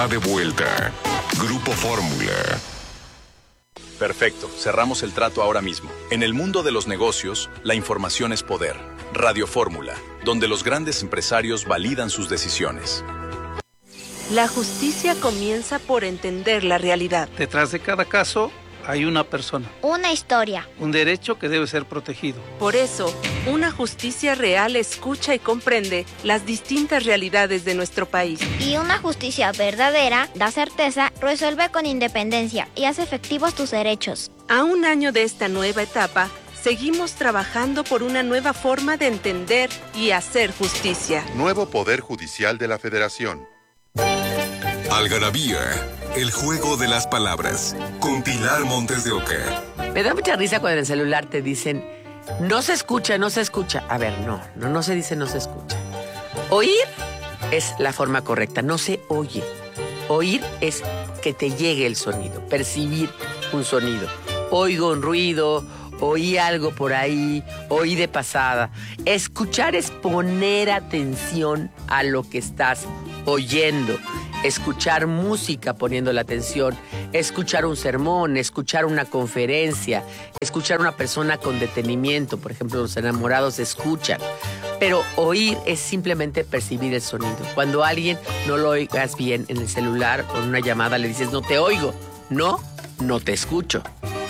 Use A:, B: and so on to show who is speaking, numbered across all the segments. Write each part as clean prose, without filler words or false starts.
A: está de vuelta. Grupo Fórmula.
B: Perfecto, cerramos el trato ahora mismo. En el mundo de los negocios, la información es poder. Radio Fórmula, donde los grandes empresarios validan sus decisiones.
C: La justicia comienza por entender la realidad.
D: Detrás de cada caso hay una persona.
E: Una historia.
D: Un derecho que debe ser protegido.
C: Por eso, una justicia real escucha y comprende las distintas realidades de nuestro país.
E: Y una justicia verdadera da certeza, resuelve con independencia y hace efectivos tus derechos.
C: A un año de esta nueva etapa, seguimos trabajando por una nueva forma de entender y hacer justicia.
F: Nuevo Poder Judicial de la Federación.
A: Algarabía, el juego de las palabras, con Pilar Montes de Oca.
G: Me da mucha risa cuando en el celular te dicen, no se escucha, no se escucha. A ver, no se dice no se escucha. Oír es la forma correcta, no se oye. Oír es que te llegue el sonido, percibir un sonido. Oigo un ruido, oí algo por ahí, oí de pasada. Escuchar es poner atención a lo que estás oyendo. Escuchar música poniendo la atención, escuchar un sermón, escuchar una conferencia, escuchar a una persona con detenimiento. Por ejemplo, los enamorados escuchan. Pero oír es simplemente percibir el sonido. Cuando a alguien no lo oigas bien en el celular o en una llamada le dices, no te oigo. No te escucho.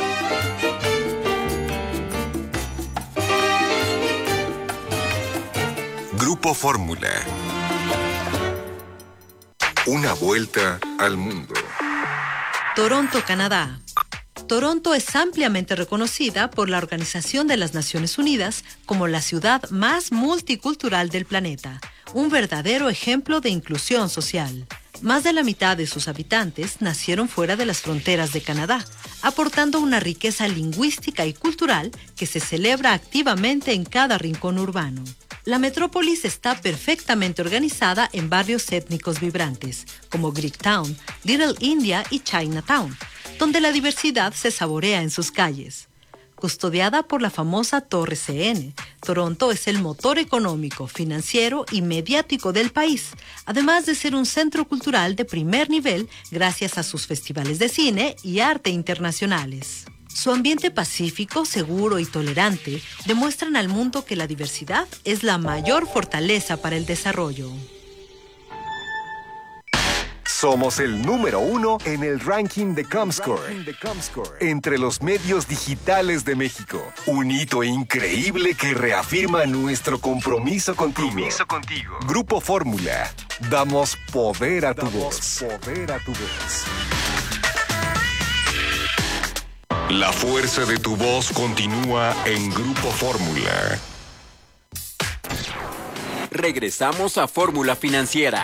A: Grupo Fórmula. Una vuelta al mundo.
H: Toronto, Canadá. Toronto es ampliamente reconocida por la Organización de las Naciones Unidas como la ciudad más multicultural del planeta, un verdadero ejemplo de inclusión social. Más de la mitad de sus habitantes nacieron fuera de las fronteras de Canadá, aportando una riqueza lingüística y cultural que se celebra activamente en cada rincón urbano. La metrópolis está perfectamente organizada en barrios étnicos vibrantes, como Greektown, Little India y Chinatown, donde la diversidad se saborea en sus calles. Custodiada por la famosa Torre CN, Toronto es el motor económico, financiero y mediático del país, además de ser un centro cultural de primer nivel gracias a sus festivales de cine y arte internacionales. Su ambiente pacífico, seguro y tolerante demuestran al mundo que la diversidad es la mayor fortaleza para el desarrollo.
I: Somos el número 1 en el ranking de Comscore entre los medios digitales de México. Un hito increíble que reafirma nuestro compromiso contigo. Grupo Fórmula. Damos poder a tu voz.
A: La fuerza de tu voz continúa en Grupo Fórmula.
J: Regresamos a Fórmula Financiera.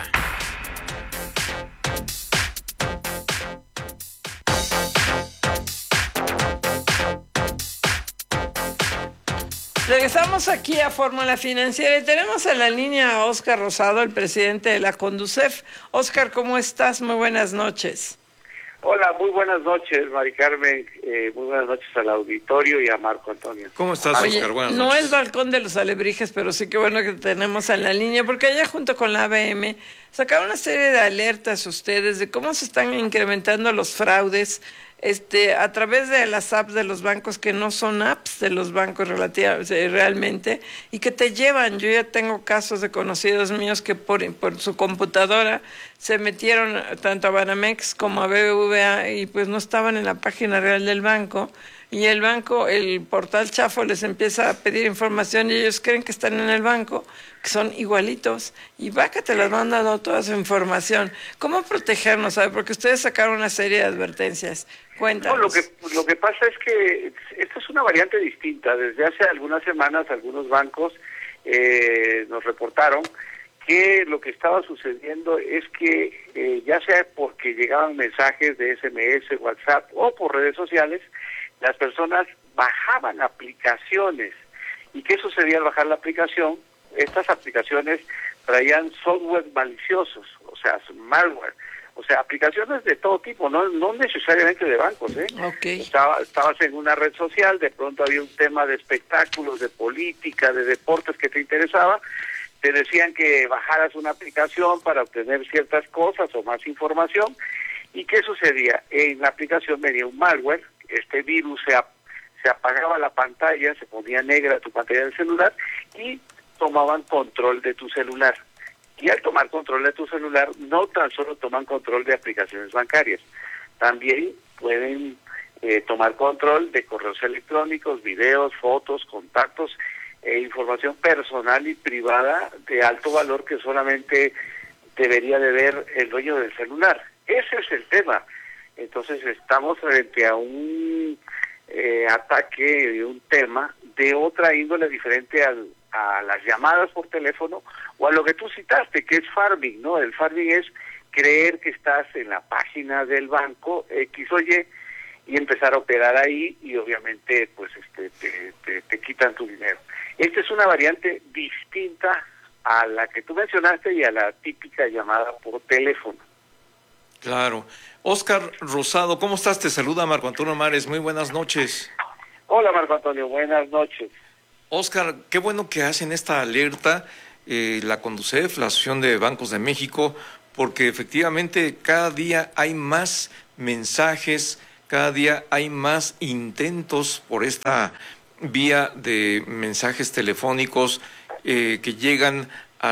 K: Regresamos aquí a Fórmula Financiera y tenemos en la línea a Óscar Rosado, el presidente de la Conducef. Óscar, ¿cómo estás? Muy buenas noches.
L: Hola, muy buenas noches, Mari Carmen. Muy buenas noches al auditorio y a Marco Antonio.
D: ¿Cómo estás, Óscar? Buenas noches.
K: No es Balcón de los Alebrijes, pero sí que bueno que te tenemos en la línea, porque allá junto con la ABM sacaron una serie de alertas ustedes de cómo se están incrementando los fraudes a través de las apps de los bancos que no son apps de los bancos realmente y que te llevan. Yo ya tengo casos de conocidos míos que por su computadora se metieron tanto a Banamex como a BBVA y pues no estaban en la página real del banco. Y el portal chafo les empieza a pedir información y ellos creen que están en el banco, que son igualitos, y va que te las van dando toda su información. ¿Cómo protegernos? ¿Sabe? Porque ustedes sacaron una serie de advertencias. Cuéntanos.
L: No, lo que pasa es que esta es una variante distinta. Desde hace algunas semanas algunos bancos nos reportaron que lo que estaba sucediendo es que ya sea porque llegaban mensajes de SMS, WhatsApp o por redes sociales, las personas bajaban aplicaciones. ¿Y qué sucedía al bajar la aplicación? Estas aplicaciones traían software maliciosos, o sea, malware, o sea, aplicaciones de todo tipo, no necesariamente de bancos, ¿eh?
K: Okay.
L: Estabas en una red social, de pronto había un tema de espectáculos, de política, de deportes que te interesaba, te decían que bajaras una aplicación para obtener ciertas cosas o más información. ¿Y qué sucedía? En la aplicación venía un malware, este virus se apagaba la pantalla, se ponía negra tu pantalla del celular y tomaban control de tu celular. Y al tomar control de tu celular, no tan solo toman control de aplicaciones bancarias, también pueden tomar control de correos electrónicos, videos, fotos, contactos e información personal y privada de alto valor que solamente debería de ver el dueño del celular. Ese es el tema. Entonces estamos frente a un ataque, un tema de otra índole diferente a las llamadas por teléfono o a lo que tú citaste, que es farming, ¿no? El farming es creer que estás en la página del banco X o Y y empezar a operar ahí y obviamente pues te quitan tu dinero. Esta es una variante distinta a la que tú mencionaste y a la típica llamada por teléfono.
M: Claro. Óscar Rosado, ¿cómo estás? Te saluda Marco Antonio Mares. Muy buenas noches.
L: Hola Marco Antonio, buenas noches.
M: Óscar, qué bueno que hacen esta alerta la Conducef, la Asociación de Bancos de México, porque efectivamente cada día hay más mensajes, cada día hay más intentos por esta vía de mensajes telefónicos que llegan a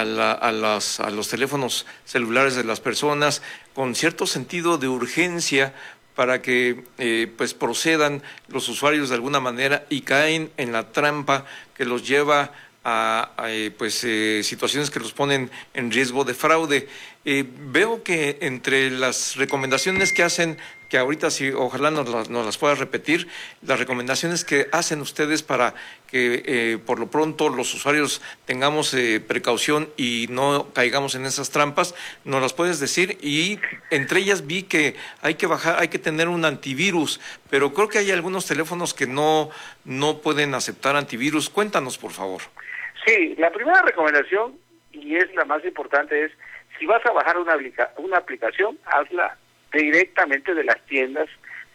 M: los teléfonos celulares de las personas con cierto sentido de urgencia para que pues procedan los usuarios de alguna manera y caen en la trampa que los lleva a situaciones que los ponen en riesgo de fraude. Veo que entre las recomendaciones que hacen, que ahorita sí, ojalá nos las puedas repetir, las recomendaciones que hacen ustedes para que por lo pronto los usuarios tengamos precaución y no caigamos en esas trampas, ¿nos las puedes decir? Y entre ellas vi que hay que tener un antivirus, pero creo que hay algunos teléfonos que no pueden aceptar antivirus. Cuéntanos, por favor.
L: Sí, la primera recomendación, y es la más importante, es si vas a bajar una aplicación, hazla directamente de las tiendas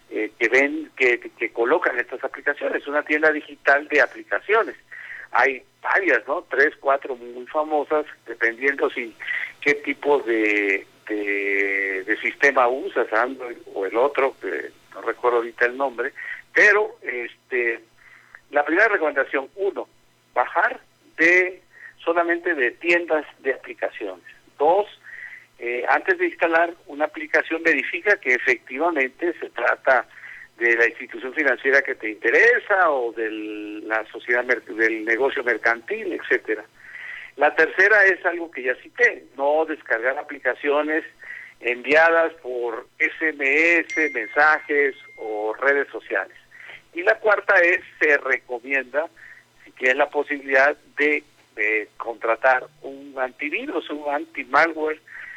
L: que colocan estas aplicaciones. Una tienda digital de aplicaciones. Hay varias, ¿no? 3, 4 muy famosas, dependiendo qué tipo de sistema usas, Android o el otro, que no recuerdo ahorita el nombre, pero la primera recomendación, 1, bajar solamente de tiendas de aplicaciones. 2, antes de instalar una aplicación, verifica que efectivamente se trata de la institución financiera que te interesa o de la sociedad del negocio mercantil, etcétera. La tercera es algo que ya cité, no descargar aplicaciones enviadas por SMS, mensajes o redes sociales. Y la cuarta es, se recomienda, si tienes la posibilidad de contratar un antivirus, un anti-malware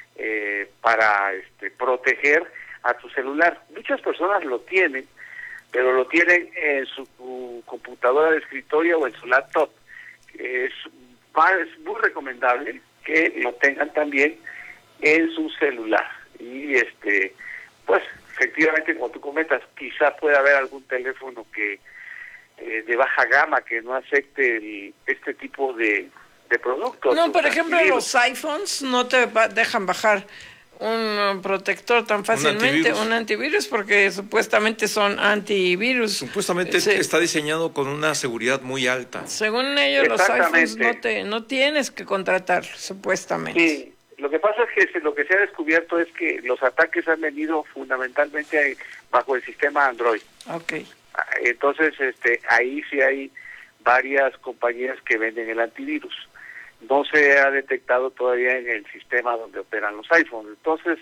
L: para proteger a tu celular. Muchas personas lo tienen, pero lo tienen en su computadora de escritorio o en su laptop. Es muy recomendable que lo tengan también en su celular. Y pues efectivamente, como tú comentas, quizás pueda haber algún teléfono que de baja gama que no acepte este tipo de productos.
K: No, por ejemplo, los iPhones no te dejan bajar un protector tan fácilmente, un antivirus, porque supuestamente son antivirus.
M: Supuestamente está diseñado con una seguridad muy alta.
K: Según ellos, los iPhones no tienes que contratar, supuestamente.
L: Sí, lo que pasa es que lo que se ha descubierto es que los ataques han venido fundamentalmente bajo el sistema Android.
K: Okay.
L: Entonces, ahí sí hay varias compañías que venden el antivirus. No se ha detectado todavía en el sistema donde operan los iPhones. Entonces,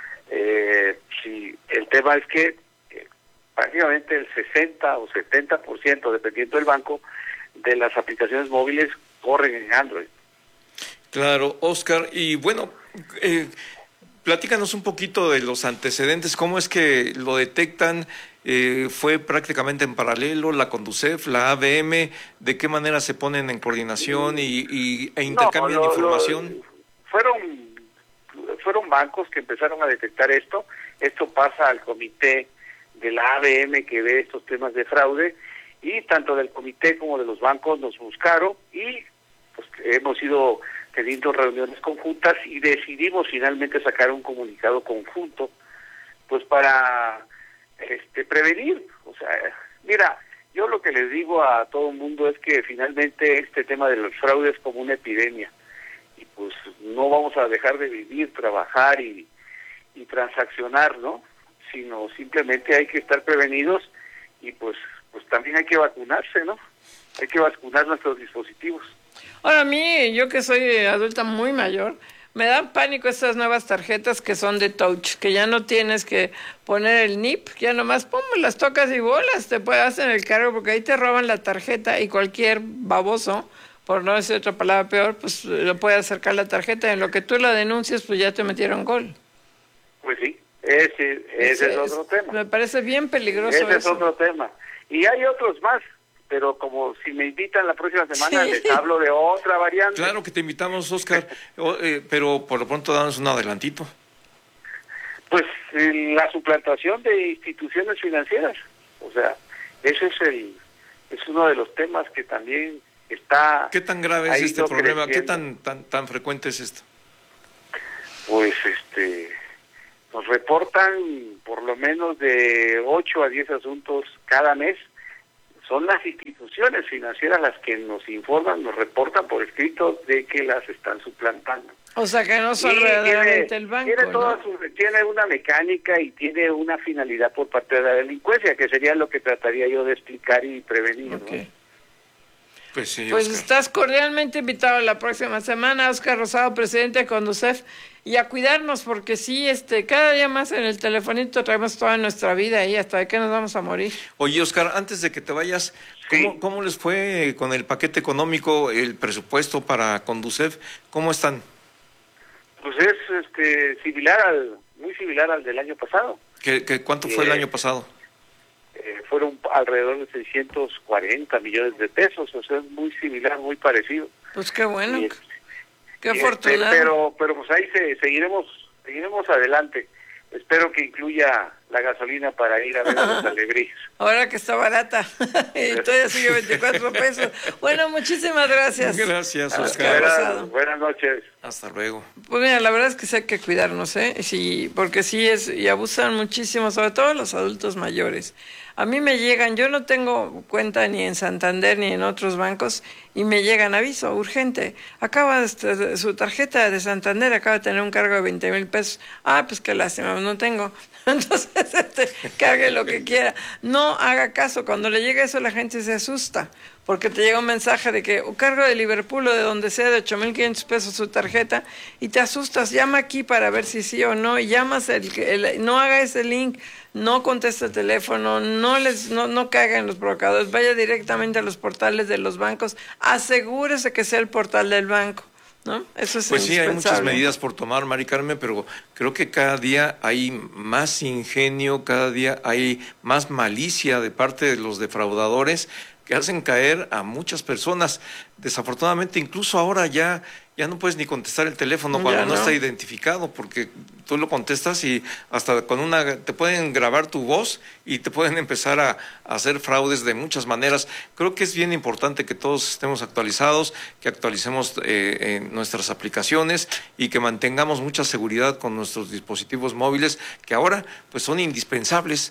L: sí, el tema es que prácticamente el 60 o 70%, dependiendo del banco, de las aplicaciones móviles corren en Android.
M: Claro, Óscar. Y bueno, platícanos un poquito de los antecedentes. ¿Cómo es que lo detectan? ¿Fue prácticamente en paralelo la Conducef, la ABM? ¿De qué manera se ponen en coordinación e intercambian información?
L: Fueron bancos que empezaron a detectar esto. Esto pasa al comité de la ABM que ve estos temas de fraude, y tanto del comité como de los bancos nos buscaron y pues hemos sido teniendo reuniones conjuntas y decidimos finalmente sacar un comunicado conjunto, pues para prevenir. O sea, mira, yo lo que les digo a todo el mundo es que finalmente este tema de los fraudes es como una epidemia y pues no vamos a dejar de vivir, trabajar y transaccionar, ¿no? Sino simplemente hay que estar prevenidos y pues también hay que vacunarse, ¿no? Hay que vacunar nuestros dispositivos.
K: Ahora a mí, yo que soy adulta muy mayor, me dan pánico estas nuevas tarjetas que son de touch, que ya no tienes que poner el NIP, ya nomás las tocas y bolas, te hacen el cargo, porque ahí te roban la tarjeta y cualquier baboso, por no decir otra palabra peor, pues lo puede acercar la tarjeta, en lo que tú la denuncias, pues ya te metieron gol.
L: Pues sí, ese es otro tema.
K: Me parece bien peligroso eso.
L: Ese es otro tema. Y hay otros más, pero como si me invitan la próxima semana, les hablo de otra variante.
M: Claro que te invitamos, Oscar, pero por lo pronto danos un adelantito.
L: Pues la suplantación de instituciones financieras. O sea, ese es uno de los temas que también está...
M: ¿Qué tan grave es este problema? Creciendo. ¿Qué tan frecuente es esto?
L: Pues nos reportan por lo menos de 8 a 10 asuntos cada mes. Son las instituciones financieras las que nos informan, nos reportan por escrito de que las están suplantando.
K: O sea que no son verdaderamente el banco,
L: tiene una mecánica y tiene una finalidad por parte de la delincuencia, que sería lo que trataría yo de explicar y prevenir. Okay. ¿No?
M: Pues sí,
K: pues estás cordialmente invitado la próxima semana, Oscar Rosado, presidente de Conducef, y a cuidarnos, porque sí, cada día más en el telefonito traemos toda nuestra vida ahí, hasta de que nos vamos a morir.
M: Oye, Oscar, antes de que te vayas, ¿cómo les fue con el paquete económico, el presupuesto para Conducef? ¿Cómo están?
L: Pues es muy similar al del año pasado.
M: ¿Cuánto fue el año pasado?
L: Fueron alrededor de 640 millones de pesos, o sea, es muy similar, muy parecido.
K: Pues qué bueno, qué afortunado.
L: Pero pues ahí seguiremos adelante. Espero que incluya la gasolina para ir a ver a los alebrijes.
K: Ahora que está barata, y todavía sigue 24 pesos. Bueno, muchísimas gracias.
M: Gracias, Oscar.
L: Buenas noches.
M: Hasta luego.
K: Pues mira, la verdad es que sí hay que cuidarnos, sí, porque sí y abusan muchísimo, sobre todo los adultos mayores. A mí me llegan, yo no tengo cuenta ni en Santander ni en otros bancos, y me llegan aviso urgente. Acaba su tarjeta de Santander acaba de tener un cargo de 20,000 pesos. Ah, pues qué lástima, no tengo. Entonces, cargue lo que quiera. No haga caso. Cuando le llega eso, la gente se asusta, porque te llega un mensaje de que cargo de Liverpool o de donde sea de 8,500 pesos su tarjeta, y te asustas. Llama aquí para ver si sí o no, y llamas no haga ese link, no conteste el teléfono, no caiga en los provocadores, vaya directamente a los portales de los bancos, asegúrese que sea el portal del banco, ¿no? Eso es
M: pues sí, hay muchas medidas por tomar, Mari Carmen, pero creo que cada día hay más ingenio, cada día hay más malicia de parte de los defraudadores que hacen caer a muchas personas. Desafortunadamente, incluso ahora ya no puedes ni contestar el teléfono cuando no está identificado, porque tú lo contestas y hasta te pueden grabar tu voz y te pueden empezar a hacer fraudes de muchas maneras. Creo que es bien importante que todos estemos actualizados, que actualicemos nuestras aplicaciones y que mantengamos mucha seguridad con nuestros dispositivos móviles, que ahora pues son indispensables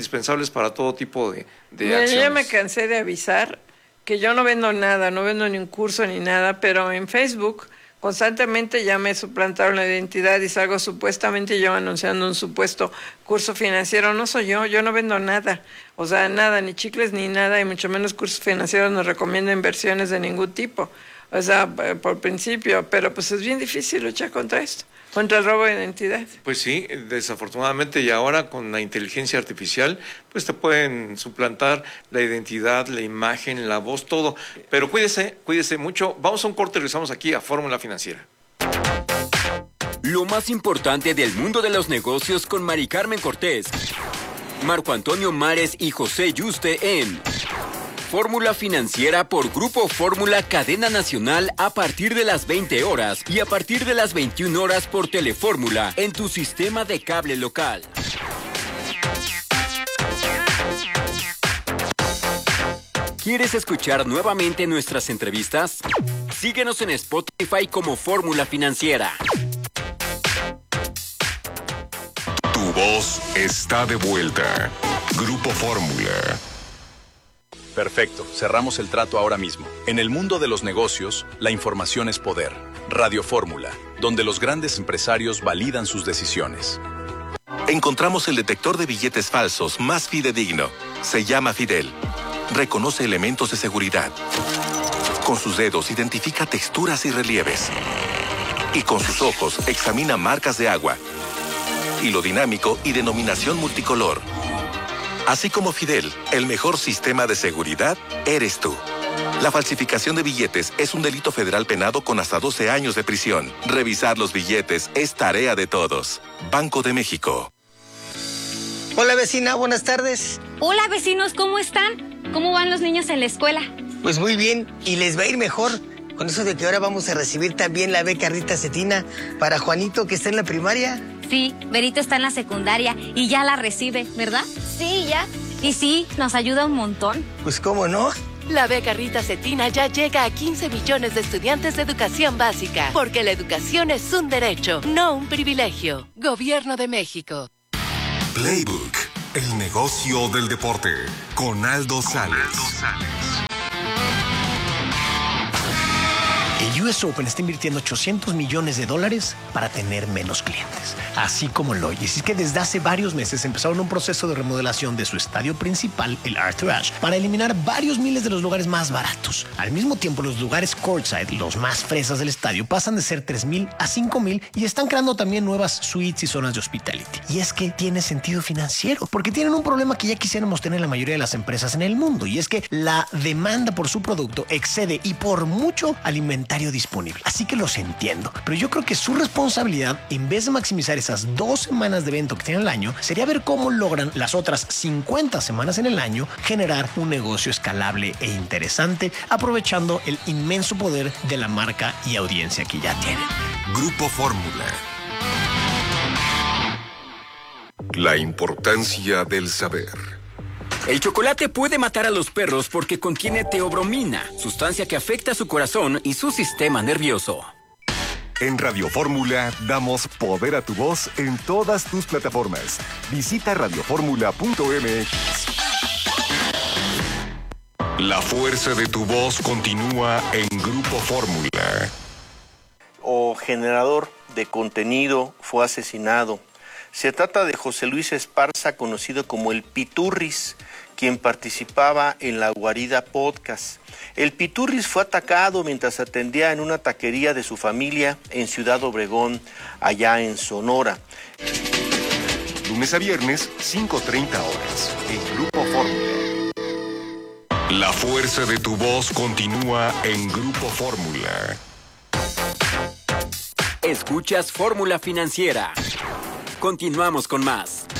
M: para todo tipo de acciones.
K: Yo ya me cansé de avisar que yo no vendo nada, no vendo ni un curso ni nada, pero en Facebook constantemente ya me suplantaron la identidad y salgo supuestamente yo anunciando un supuesto curso financiero. No soy yo no vendo nada, o sea, nada, ni chicles ni nada, y mucho menos cursos financieros. No recomiendo inversiones de ningún tipo, o sea, por principio, pero pues es bien difícil luchar contra esto, contra el robo de identidad.
M: Pues sí, desafortunadamente, y ahora con la inteligencia artificial, pues te pueden suplantar la identidad, la imagen, la voz, todo. Pero cuídese mucho. Vamos a un corte y regresamos aquí a Fórmula Financiera.
J: Lo más importante del mundo de los negocios con Mari Carmen Cortés, Marco Antonio Mares y José Yuste en Fórmula Financiera por Grupo Fórmula Cadena Nacional a partir de las 20 horas y a partir de las 21 horas por Telefórmula en tu sistema de cable local. ¿Quieres escuchar nuevamente nuestras entrevistas? Síguenos en Spotify como Fórmula Financiera.
A: Tu voz está de vuelta. Grupo Fórmula.
B: Perfecto, cerramos el trato ahora mismo. En el mundo de los negocios, la información es poder. Radio Fórmula, donde los grandes empresarios validan sus decisiones.
N: Encontramos el detector de billetes falsos más fidedigno. Se llama Fidel. Reconoce elementos de seguridad. Con sus dedos identifica texturas y relieves. Y con sus ojos examina marcas de agua. Hilo dinámico y denominación multicolor. Así como Fidel, el mejor sistema de seguridad eres tú. La falsificación de billetes es un delito federal penado con hasta 12 años de prisión. Revisar los billetes es tarea de todos. Banco de México.
O: Hola vecina, buenas tardes.
P: Hola vecinos, ¿cómo están? ¿Cómo van los niños en la escuela?
O: Pues muy bien, y les va a ir mejor. Con eso de que ahora vamos a recibir también la beca Rita Cetina para Juanito, que está en la primaria.
P: Sí, Berito está en la secundaria y ya la recibe, ¿verdad?
E: Sí, ya.
P: Y sí, nos ayuda un montón.
O: Pues cómo no.
Q: La beca Rita Cetina ya llega a 15 millones de estudiantes de educación básica, porque la educación es un derecho, no un privilegio. Gobierno de México.
I: Playbook, el negocio del deporte, con Aldo Sales.
R: El US Open está invirtiendo $800 millones para tener menos clientes, así como lo oyes. Es que desde hace varios meses empezaron un proceso de remodelación de su estadio principal, el Arthur Ashe, para eliminar varios miles de los lugares más baratos. Al mismo tiempo, los lugares courtside, los más fresas del estadio, pasan de ser 3,000 a 5,000 y están creando también nuevas suites y zonas de hospitality. Y es que tiene sentido financiero, porque tienen un problema que ya quisiéramos tener la mayoría de las empresas en el mundo, y es que la demanda por su producto excede y por mucho al inventario disponible. Así que los entiendo, pero yo creo que su responsabilidad, en vez de maximizar esas 2 semanas de evento que tienen al año, sería ver cómo logran las otras 50 semanas en el año generar un negocio escalable e interesante, aprovechando el inmenso poder de la marca y audiencia que ya tienen.
I: Grupo Fórmula. La importancia del saber.
J: El chocolate puede matar a los perros porque contiene teobromina, sustancia que afecta su corazón y su sistema nervioso.
I: En Radio Fórmula damos poder a tu voz en todas tus plataformas. Visita radioformula.mx.
A: La fuerza de tu voz continúa en Grupo Fórmula.
S: O generador de contenido fue asesinado. Se trata de José Luis Esparza, conocido como el Piturris, quien participaba en La Guarida Podcast. El Piturris fue atacado mientras atendía en una taquería de su familia en Ciudad Obregón, allá en Sonora.
I: Lunes a viernes, 5:30 horas, en Grupo Fórmula.
A: La fuerza de tu voz continúa en Grupo Fórmula.
J: Escuchas Fórmula Financiera. Continuamos con más.